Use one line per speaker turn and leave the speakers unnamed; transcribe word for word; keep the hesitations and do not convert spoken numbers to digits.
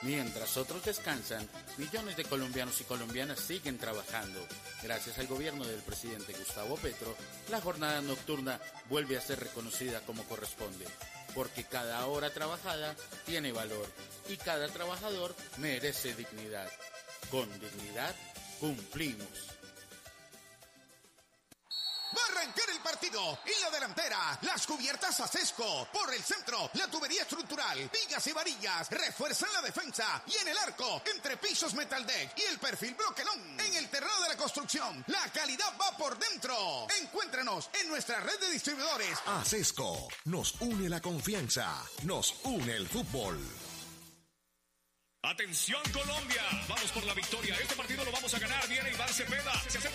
Mientras otros descansan, millones de colombianos y colombianas siguen trabajando. Gracias al gobierno del presidente Gustavo Petro, la jornada nocturna vuelve a ser reconocida como corresponde. Porque cada hora trabajada tiene valor y cada trabajador merece dignidad. Con dignidad, cumplimos.
Va a arrancar el partido. En la delantera, las cubiertas Acesco. Por el centro, la tubería estructural, vigas y varillas refuerzan la defensa. Y en el arco, entre pisos Metaldeck y el perfil Broquelón. En el terreno de la construcción, la calidad va por dentro. Encuéntrenos en nuestra red de distribuidores.
Acesco, nos une la confianza, nos une el fútbol.
Atención Colombia, vamos por la victoria. Este partido lo vamos a ganar. Viene Iván Cepeda. Se hace